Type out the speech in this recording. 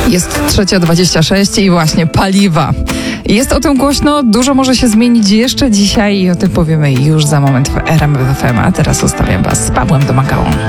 Jest 3:26 i właśnie paliwa. Jest o tym głośno, dużo może się zmienić jeszcze dzisiaj i o tym powiemy już za moment w RMF FM. A teraz zostawiam Was z Pawłem Domagałą.